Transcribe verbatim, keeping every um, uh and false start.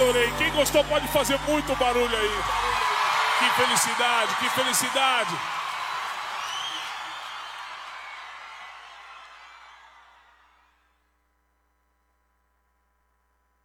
adorei. Quem gostou pode fazer muito barulho aí. Que felicidade, que felicidade.